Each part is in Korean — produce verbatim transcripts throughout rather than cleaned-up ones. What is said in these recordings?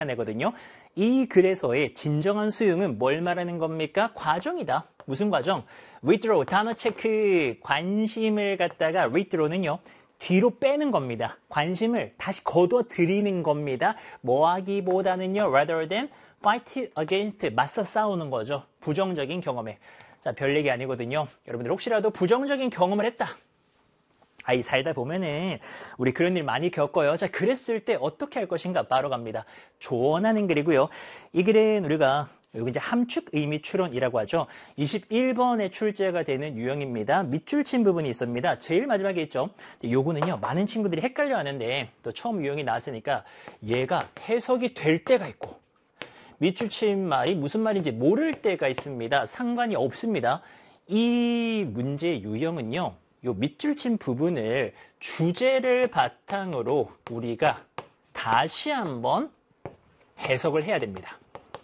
내거든요. 이 글에서의 진정한 수용은 뭘 말하는 겁니까? 과정이다. 무슨 과정? withdraw, 단어 체크, 관심을 갖다가 withdraw는요. 뒤로 빼는 겁니다. 관심을 다시 거둬 들이는 겁니다. 뭐 하기보다는요. rather than fight against, 맞서 싸우는 거죠. 부정적인 경험에. 자, 별 얘기 아니거든요. 여러분들 혹시라도 부정적인 경험을 했다. 아이 살다 보면은 우리 그런 일 많이 겪어요. 자, 그랬을 때 어떻게 할 것인가 바로 갑니다. 조언하는 글이고요. 이 글은 우리가 여기 이제 함축 의미 추론이라고 하죠. 이십일 번에 출제가 되는 유형입니다. 밑줄 친 부분이 있습니다. 제일 마지막에 있죠. 요거는요. 많은 친구들이 헷갈려 하는데 또 처음 유형이 나왔으니까 얘가 해석이 될 때가 있고 밑줄 친 말이 무슨 말인지 모를 때가 있습니다. 상관이 없습니다. 이 문제 유형은요. 요 밑줄 친 부분을 주제를 바탕으로 우리가 다시 한번 해석을 해야 됩니다.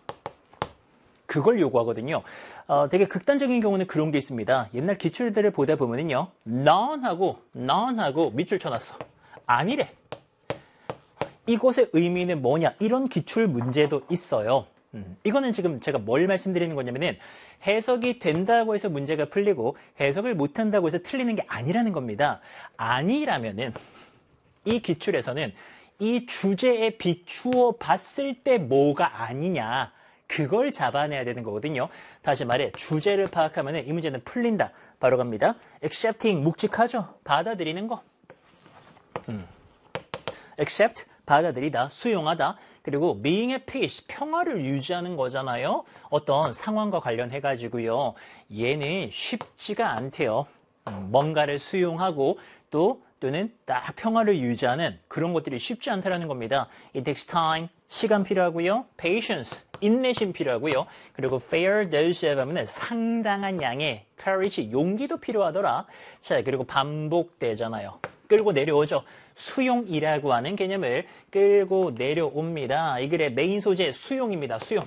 그걸 요구하거든요. 어, 되게 극단적인 경우는 그런 게 있습니다. 옛날 기출들을 보다 보면은요. none하고 none하고 밑줄 쳐놨어. 아니래. 이것의 의미는 뭐냐? 이런 기출 문제도 있어요. 음, 이거는 지금 제가 뭘 말씀드리는 거냐면은 해석이 된다고 해서 문제가 풀리고 해석을 못한다고 해서 틀리는 게 아니라는 겁니다. 아니라면은 이 기출에서는 이 주제에 비추어 봤을 때 뭐가 아니냐 그걸 잡아내야 되는 거거든요. 다시 말해 주제를 파악하면 이 문제는 풀린다. 바로 갑니다. accepting 묵직하죠. 받아들이는 거. 음. accept 받아들이다, 수용하다, 그리고 being at peace, 평화를 유지하는 거잖아요. 어떤 상황과 관련해가지고요. 얘는 쉽지가 않대요. 음, 뭔가를 수용하고 또 또는 딱 평화를 유지하는 그런 것들이 쉽지 않다라는 겁니다. It takes time, 시간 필요하고요. patience, 인내심 필요하고요. 그리고 fair dose 하면 상당한 양의 courage, 용기도 필요하더라. 자, 그리고 반복되잖아요. 끌고 내려오죠. 수용이라고 하는 개념을 끌고 내려옵니다. 이 글의 메인 소재 수용입니다. 수용.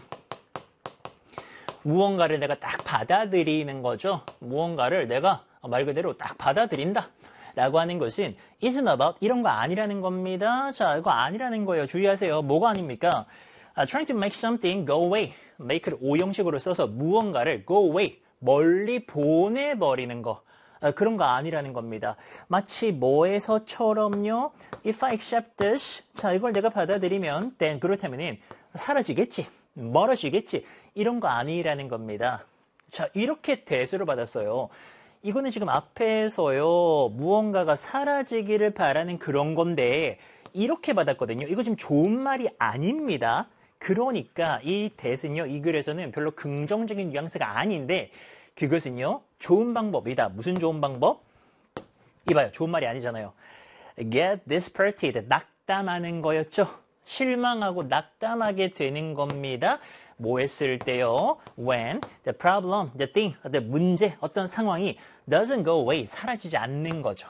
무언가를 내가 딱 받아들이는 거죠. 무언가를 내가 말 그대로 딱 받아들인다. 라고 하는 것은 isn't about 이런 거 아니라는 겁니다. 자, 이거 아니라는 거예요. 주의하세요. 뭐가 아닙니까? Uh, trying to make something go away. make를 오형식으로 써서 무언가를 go away. 멀리 보내버리는 거. 아, 그런 거 아니라는 겁니다. 마치 뭐에서처럼요. If I accept this, 자 이걸 내가 받아들이면 then 그렇다면 사라지겠지, 멀어지겠지 이런 거 아니라는 겁니다. 자 이렇게 대수를 받았어요. 이거는 지금 앞에서요. 무언가가 사라지기를 바라는 그런 건데 이렇게 받았거든요. 이거 지금 좋은 말이 아닙니다. 그러니까 이 대수는요. 이 글에서는 별로 긍정적인 뉘앙스가 아닌데 그것은요. 좋은 방법이다. 무슨 좋은 방법? 이봐요. 좋은 말이 아니잖아요. Get disappointed. 낙담하는 거였죠. 실망하고 낙담하게 되는 겁니다. 뭐 했을 때요? When the problem, the thing, the 문제, 어떤 상황이 doesn't go away. 사라지지 않는 거죠.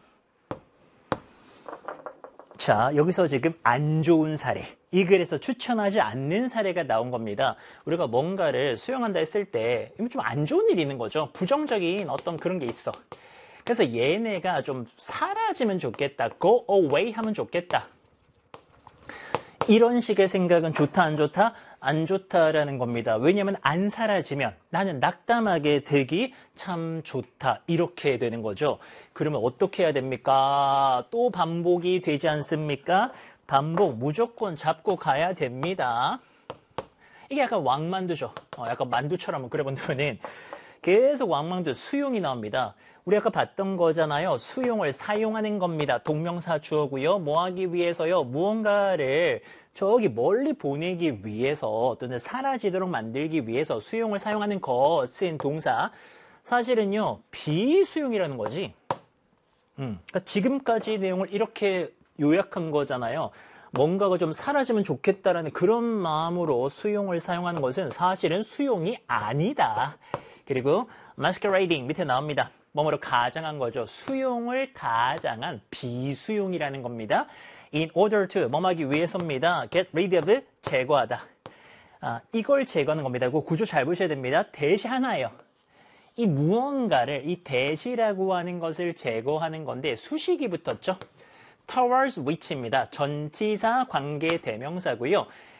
자, 여기서 지금 안 좋은 사례. 이 글에서 추천하지 않는 사례가 나온 겁니다. 우리가 뭔가를 수용한다 했을 때 좀 안 좋은 일이 있는 거죠. 부정적인 어떤 그런 게 있어. 그래서 얘네가 좀 사라지면 좋겠다. go away 하면 좋겠다. 이런 식의 생각은 좋다 안 좋다? 안 좋다라는 겁니다. 왜냐하면 안 사라지면 나는 낙담하게 되기 참 좋다. 이렇게 되는 거죠. 그러면 어떻게 해야 됩니까? 또 반복이 되지 않습니까? 반복 무조건 잡고 가야 됩니다. 이게 약간 왕만두죠. 어, 약간 만두처럼 그려본다면 계속 왕만두 수용이 나옵니다. 우리 아까 봤던 거잖아요. 수용을 사용하는 겁니다. 동명사 주어고요. 뭐 하기 위해서요? 무언가를 저기 멀리 보내기 위해서 또는 사라지도록 만들기 위해서 수용을 사용하는 것은 동사. 사실은요. 비수용이라는 거지. 음, 그러니까 지금까지 내용을 이렇게 요약한 거잖아요. 뭔가가 좀 사라지면 좋겠다라는 그런 마음으로 수용을 사용하는 것은 사실은 수용이 아니다. 그리고 masquerading 밑에 나옵니다. 뭐뭐로 가장한 거죠. 수용을 가장한 비수용이라는 겁니다. In order to, 뭐뭐하기 위해서입니다. Get rid of, 제거하다. 아, 이걸 제거하는 겁니다. 그 구조 잘 보셔야 됩니다. 대시 하나예요. 이 무언가를, 이 대시라고 하는 것을 제거하는 건데 수식이 붙었죠. towards which입니다. 전치사 관계 대명사고요.